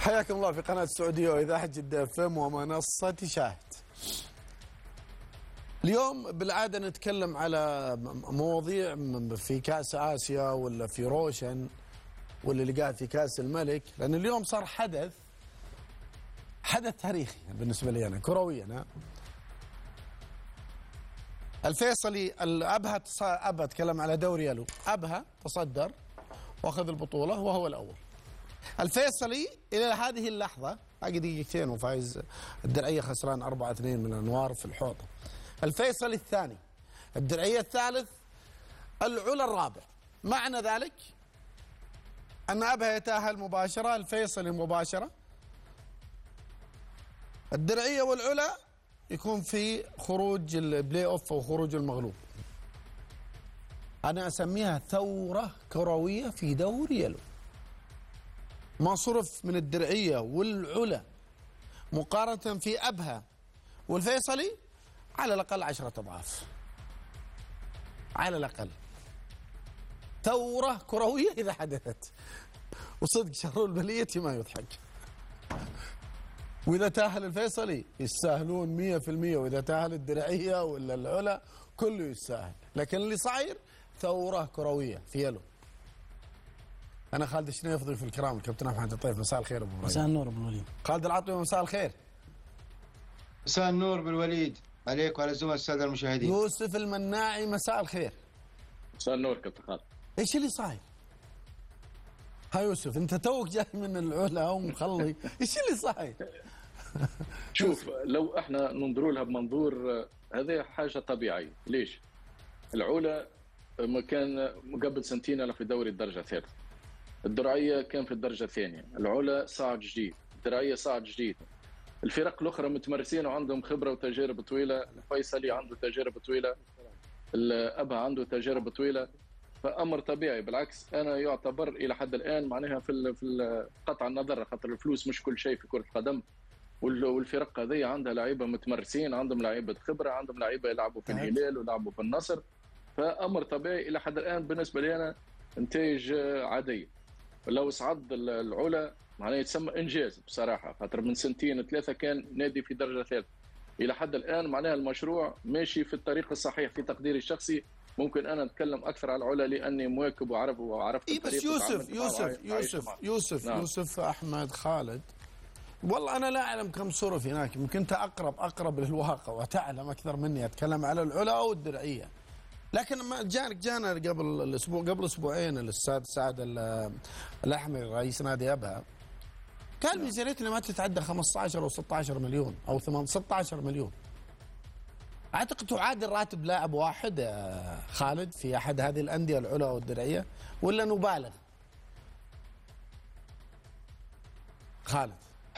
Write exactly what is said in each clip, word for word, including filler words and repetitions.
حياكم الله في قناة السعودية وإذاعة جدة اف ام ومنصة شاهد. اليوم بالعادة نتكلم على مواضيع في كأس آسيا ولا في روشن واللي لقاه في كأس الملك، لأن اليوم صار حدث حدث تاريخي بالنسبة لي أنا كرويا. الفيصلي الأبها أبها أتكلم على دوري يلو، أبها تصدر وأخذ البطولة وهو الأول. الفيصلي إلى هذه اللحظة باقي دقيقتين وفايز الدرعية خسران أربعة اثنين من الأنوار في الحوطة. الفيصلي الثاني، الدرعية الثالث، العلا الرابع. معنى ذلك أن أبها يتأهل مباشرة، الفيصلي مباشرة، الدرعية والعلا يكون في خروج البلاي أوف أو خروج المغلوب. أنا أسميها ثورة كروية في دوري يلو. ما صرف من الدرعية والعلا مقارنة في أبها والفيصلي على الأقل عشرة أضعاف، على الأقل. ثورة كروية إذا حدثت، وصدق شر البلية ما يضحك. وإذا تأهل الفيصلي يستاهلون مية في المية، وإذا تأهل الدرعية ولا العلا كله يستاهل. لكن اللي صاير ثورة كروية في يلو. أنا خالد الشنيف ضيف الكرام الكابتن أحمد الطيف، مساء الخير أبو إبراهيم. مساء النور أبو الوليد. خالد العطوي مساء الخير. مساء النور بالوليد عليك وعلى زملاء السادة المشاهدين. يوسف المناعي مساء الخير. مساء النور كابتن خالد. إيش اللي صاير؟ ها يوسف أنت توك جاي من العلا ومخلي، إيش اللي صاير؟ شوف، لو احنا ننظروا لها بمنظور هذه حاجة طبيعية. ليش؟ العلا كان قبل سنتين أنا في دوري الدرجة الثالثة، الدرعية كان في الدرجة الثانية، العلا صاعد جديد، الدرعية صاعد جديد. الفرق الأخرى متمرسين وعندهم خبرة وتجارب طويلة، الفيصلي عنده تجارب طويلة، الأبها عنده تجارب طويلة، فأمر طبيعي. بالعكس أنا يعتبر إلى حد الآن معناها في في قطع النظر، خاطر الفلوس مش كل شيء في كرة القدم، والفرق هذه عندها لعيبة متمرسين، عندهم لعيبة خبرة، عندهم لعيبة يلعبوا في الهلال ويلعبوا في النصر، فأمر طبيعي إلى حد الآن بالنسبة لي أنا نتائج عادية. لو صعد العلا معناها يتسمى إنجاز بصراحة، خاطر من سنتين ثلاثة كان نادي في درجة ثالثة. إلى حد الآن معناها المشروع ماشي في الطريق الصحيح في تقديري الشخصي. ممكن أنا أتكلم أكثر على العلا لأني مواكب وعرف وعرفت إيه. بس يوسف يوسف يوسف يوسف نعم. يوسف أحمد خالد، والله أنا لا أعلم كم صرف هناك، يمكن أنت أقرب أقرب للواقع وتعلم أكثر مني. أتكلم على العلا أو الدرعية. لكن ما جانك جانا قبل الأسبوع قبل أسبوعين الأستاذ سعد الأحمر رئيس نادي أبها كان ميزانيتنا ما تتعدى خمسة عشر أو ستة عشر مليون أو ستة عشر مليون. أعتقد تعادل راتب لاعب واحد يا خالد في أحد هذه الأندية العلا والدرعية، ولا نبالغ؟ خالد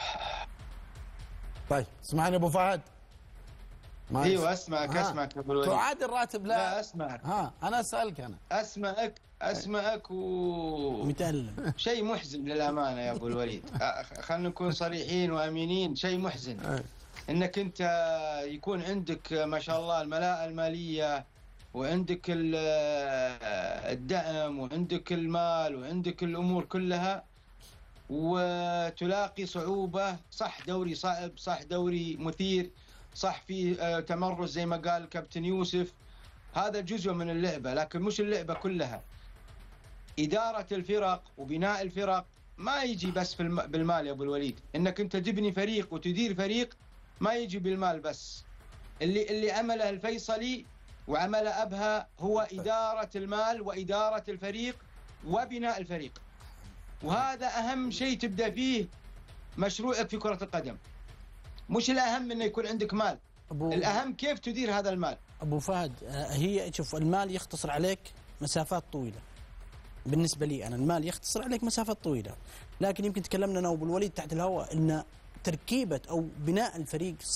طيب اسمعني أبو فهد. ايوه اسمعك اسمعك ابو الوليد. تعادل راتب لا لا اسمعك. ها انا اسالك انا اسمعك اسمعك و متألم. شيء محزن للامانه يا ابو الوليد. خلينا نكون صريحين وامينين. شيء محزن انك انت يكون عندك ما شاء الله الملاءه الماليه وعندك الدعم وعندك المال وعندك الامور كلها، وتلاقي صعوبه. صح دوري صعب، صح دوري مثير، صح في تمرس زي ما قال كابتن يوسف، هذا جزء من اللعبة لكن مش اللعبة كلها. إدارة الفرق وبناء الفرق ما يجي بس في الم... بالمال يا أبو الوليد. إنك أنت تبني فريق وتدير فريق ما يجي بالمال بس. اللي اللي عمله الفيصلي وعمله أبها هو إدارة المال وإدارة الفريق وبناء الفريق، وهذا أهم شيء تبدأ فيه مشروعك في كرة القدم. مش الأهم إنه يكون عندك مال، الأهم كيف تدير هذا المال. أبو فهد، هي شوف المال يختصر عليك مسافات طويلة. بالنسبة لي أنا المال يختصر عليك مسافات طويلة، لكن يمكن تكلمنا أنا وأبو الوليد تحت الهواء إن تركيبة أو بناء الفريق